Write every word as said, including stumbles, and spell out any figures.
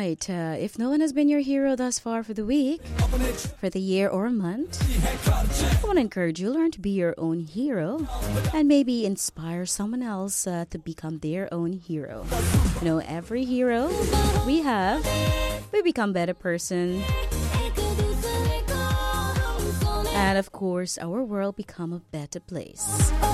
right. Uh, if no one has been your hero thus far for the week, for the year or a month, I want to encourage you to learn to be your own hero and maybe inspire someone else uh, to become their own hero. You know, every hero we have, we become a better person. And of course, our world become a better place.